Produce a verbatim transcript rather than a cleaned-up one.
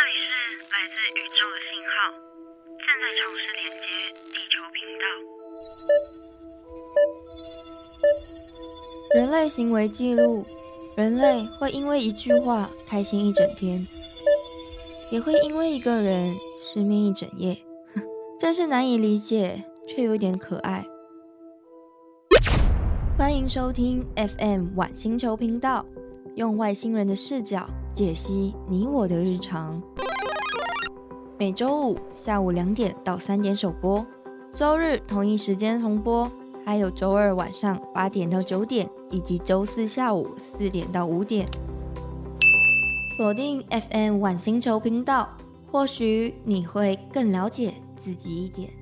里是来自宇宙的信号，正在尝试连接地球频道。 人类行为记录，人类会因为一句话开心一整天，也会因为一个人失眠一整夜，真是难以理解，却有点可爱。欢迎收听 F M 晚星球频道，用外星人的视角解析你我的日常。每周五下午两点到三点首播，周日同一时间重播，还有周二晚上八点到九点，以及周四下午四点到五点。锁定 F M 晚星球频道，或许你会更了解自己一点。